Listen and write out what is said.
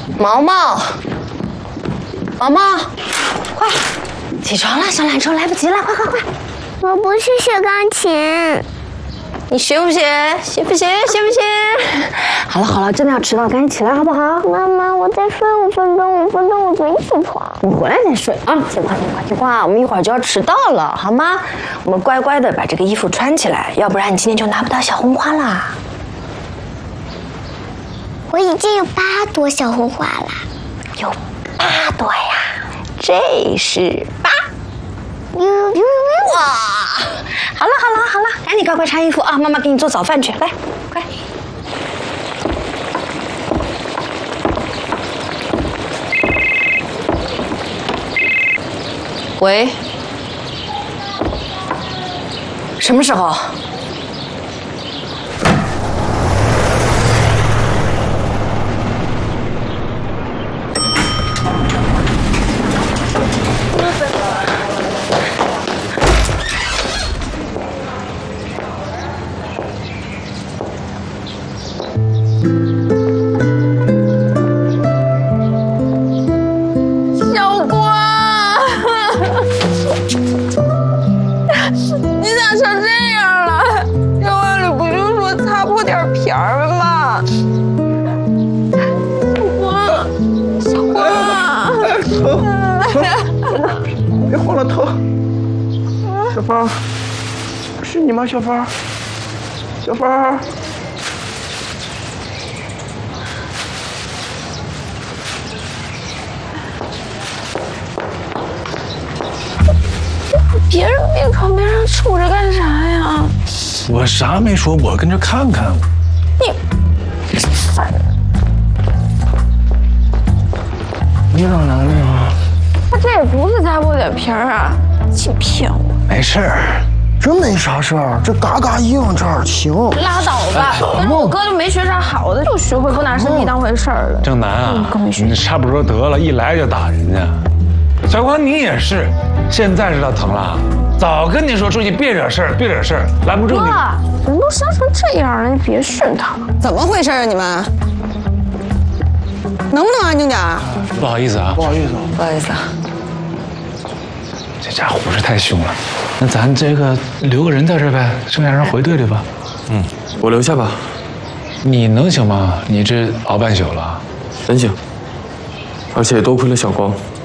毛毛，毛毛，快起床了，小懒虫，来不及了，快！ 我不去学钢琴。 你学不学？学不学？好了，真的要迟到，赶紧起来好不好？ 妈妈，我再睡5分钟，我就一起床。 你回来再睡啊！听话，我们一会儿就要迟到了，好吗？我们乖乖的把这个衣服穿起来，要不然你今天就拿不到小红花啦。 我已经有8朵小红花了， 有8朵呀，这是8。哇！好了，赶紧乖穿衣服啊！妈妈给你做早饭去，来，快。喂，什么时候？ 别晃了头，小芳，是你吗？小芳， 别人病床边上杵着干啥呀？ 我啥没说，我跟着看看。 你烦！ 你哪来的呀？ 他这也不是擦破点皮儿啊，净骗我！ 没事儿， 这没啥事儿，这嘎嘎硬，这儿轻。 拉倒吧！反正我哥就没学啥好的，就学会不拿身体当回事儿了。 正南啊，你差不多得了，一来就打人家。小光，你也是，现在知道疼了。早跟你说出去别惹事儿，拦不住你。 哥，人都伤成这样了，你别训他了。 怎么回事啊你们？能不能安静点？ 不好意思啊， 不好意思啊。 这家伙是太凶了。那咱这个留个人在这儿呗，剩下人回队里吧。 我留下吧。 你能行吗？你这熬半宿了。 真行，而且也多亏了小光。